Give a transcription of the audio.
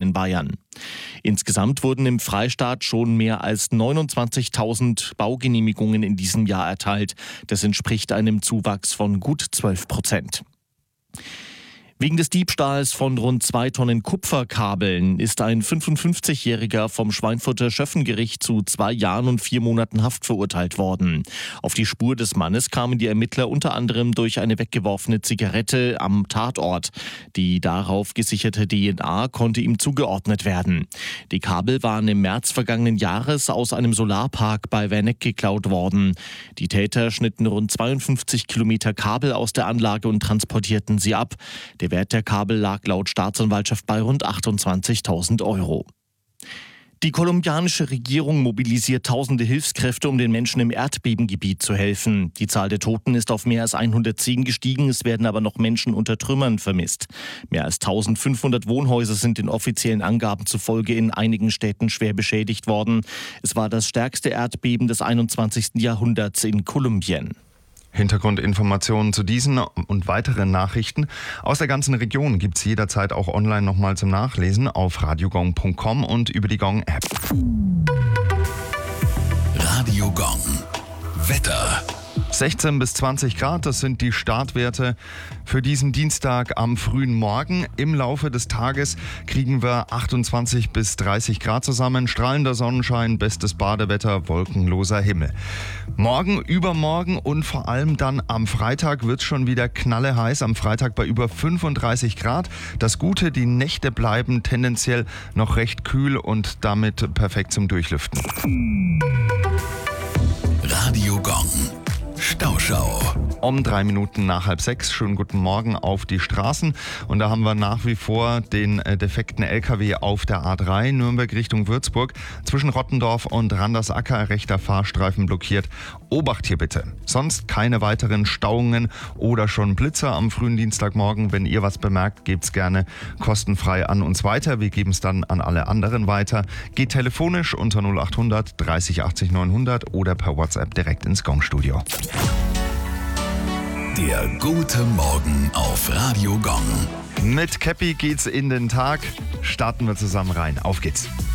in Bayern. Insgesamt wurden im Freistaat schon mehr als 29.000 Baugenehmigungen in diesem Jahr erteilt. Das entspricht einem Zuwachs von gut 12%. Wegen des Diebstahls von rund 2 Tonnen Kupferkabeln ist ein 55-Jähriger vom Schweinfurter Schöffengericht zu 2 Jahren und 4 Monaten Haft verurteilt worden. Auf die Spur des Mannes kamen die Ermittler unter anderem durch eine weggeworfene Zigarette am Tatort. Die darauf gesicherte DNA konnte ihm zugeordnet werden. Die Kabel waren im März vergangenen Jahres aus einem Solarpark bei Werneck geklaut worden. Die Täter schnitten rund 52 Kilometer Kabel aus der Anlage und transportierten sie ab. Der Wert der Kabel lag laut Staatsanwaltschaft bei rund 28.000 Euro. Die kolumbianische Regierung mobilisiert tausende Hilfskräfte, um den Menschen im Erdbebengebiet zu helfen. Die Zahl der Toten ist auf mehr als 110 gestiegen, es werden aber noch Menschen unter Trümmern vermisst. Mehr als 1500 Wohnhäuser sind den offiziellen Angaben zufolge in einigen Städten schwer beschädigt worden. Es war das stärkste Erdbeben des 21. Jahrhunderts in Kolumbien. Hintergrundinformationen zu diesen und weiteren Nachrichten aus der ganzen Region gibt's jederzeit auch online nochmal zum Nachlesen auf radiogong.com und über die Gong-App. Radio Gong. Wetter. 16 bis 20 Grad, das sind die Startwerte für diesen Dienstag am frühen Morgen. Im Laufe des Tages kriegen wir 28 bis 30 Grad zusammen. Strahlender Sonnenschein, bestes Badewetter, wolkenloser Himmel. Morgen, übermorgen und vor allem dann am Freitag wird es schon wieder knalleheiß. Am Freitag bei über 35 Grad. Das Gute, die Nächte bleiben tendenziell noch recht kühl und damit perfekt zum Durchlüften. Radio Gong. Stauschau. Um 3 Minuten nach 5:30. Schönen guten Morgen auf die Straßen. Und da haben wir nach wie vor den defekten LKW auf der A3 Nürnberg Richtung Würzburg. Zwischen Rottendorf und Randersacker rechter Fahrstreifen blockiert. Obacht hier bitte. Sonst keine weiteren Stauungen oder schon Blitzer am frühen Dienstagmorgen. Wenn ihr was bemerkt, gebt's gerne kostenfrei an uns weiter. Wir geben es dann an alle anderen weiter. Geht telefonisch unter 0800 30 80 900 oder per WhatsApp direkt ins Gong-Studio. Der gute Morgen auf Radio Gong. Mit Käppi geht's in den Tag. Starten wir zusammen rein. Auf geht's.